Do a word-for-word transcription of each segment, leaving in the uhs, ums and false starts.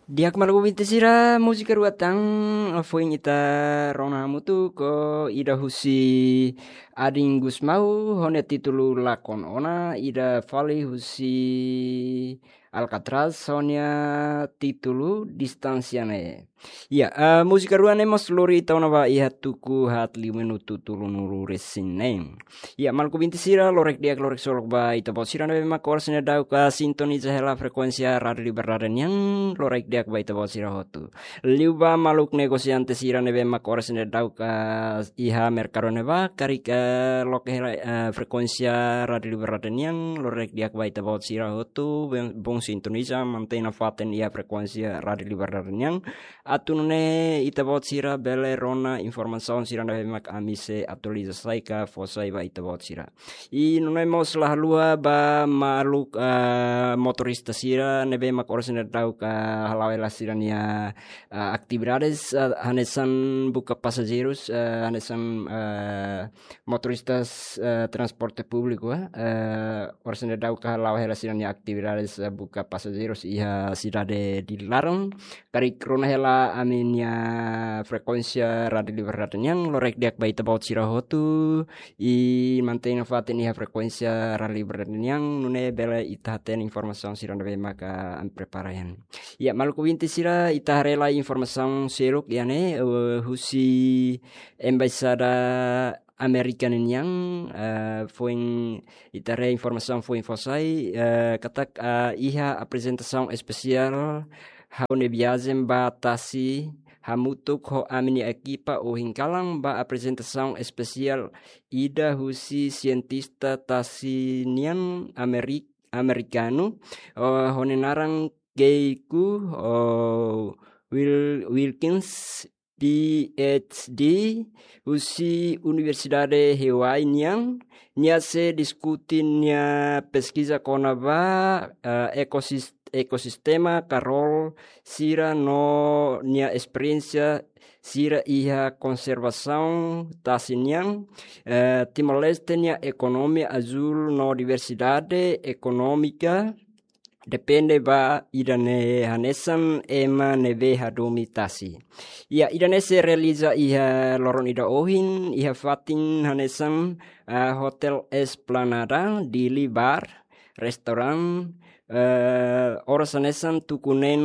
Dia kemalu bintisira musika ruatang afoin ita rona mutu ko ida husi ading gusmau hone titulu lakon ona ida fali husi Alcatraz sonia titulu distansiane. Ya, uh, musika ruane mos lori tauna ba iha tuku hat li minutu tulu nuru resinen. Ya, malku bintisira lorek dia lorek solok ba ita bosira na bema korsnya dau ka sintoniza hela frekuensia radio liberaden yang lorek dia ba ita bosira hotu. Liuba maluk negosiante sira na bema korsnya dau ka iha merkarone ba karika loke hela uh, frekuensia radio liberaden yang lorek dia ba ita bosira hotu bong sintoniza mantena faten iha frekuensia radio liberaden yang atunune ita bot sira bele rona informasaon sira na mak amise atuliza saika fosai ba ita bot sira i nune mos lah lua ba maluk uh, motorista sira nebe mak orsen dau ka halawela sira nia uh, actividades uh, hanesan buka pasajeros uh, hanesan uh, motoristas uh, transporte público uh, orsen dau ka halawela sira nia actividades uh, buka pasajeros iha sira de dilarang kari krona hela aminya frekuensia radio liberaden yang lorek diak baita baut sirahotu i mantena faten iha frekuensia radio liberaden yang nune bela itahaten informasi sirana be maka am preparayan ya maluku winti sira ita rela informasi seruk yane uh, husi embasada American yang uh, foin itare informasi foin fosai uh, katak uh, iha apresentação especial haune viagem ba tasi hamutuk ho amini equipa o hinkalang ba apresentação especial ida husi cientista tasinian Amerik americano uh, hone narang geiku uh, Will Wilkins P H D husi Universidade Hawaii yang nya se diskutinnya pesquisa konaba uh, ekosistem ekosistema karol sira no nia experiencia sira iha conservação tasinian uh, Timor-Leste nia economia azul no diversidade econômica depende ba idane hanesan ema neve hadumi tasi. Ya idane se realiza iha loron ida ohin iha fatin hanesan uh, Hotel Esplanada di Libar restoran uh, oras hanesan tukunen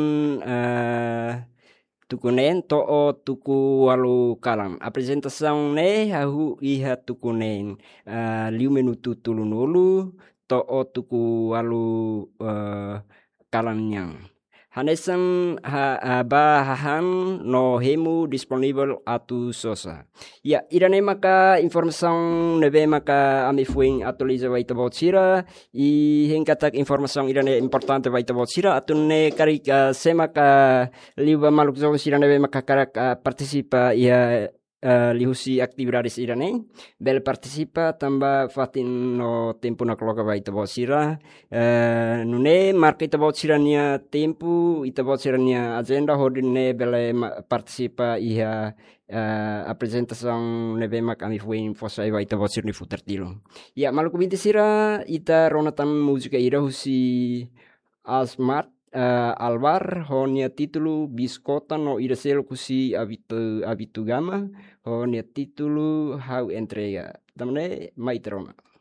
uh, tukunen to o tuku walu kalam apresentação ne hahu iha tukunen uh, liu minutu tulunulu to o tuku walu uh, kalamnya hanesan ha, ha ba hahan no hemu disponível atu sosa ya irane maka informação nebe maka ami fuing atuliza waita botsira i hengkatak informação irane importante waita botsira atune karika semaka liba maluk zo sira nebe maka karak uh, participa ia Uh, lihusi actividades irane bel participa tamba fatin no tempo na coloca vai tabo sira uh, nune marca tabo sira nia tempo itabo sira nia agenda hodine bele participa iha uh, apresentação nebe mak ami fuin fosa vai tabo sira ni futertilo ya maluku binti sira ita ronatan musika ira husi asmat Uh, Alvar honia titulu biskota no irasel kusi abitu abitugama honia titulu how entrega tamne maiterona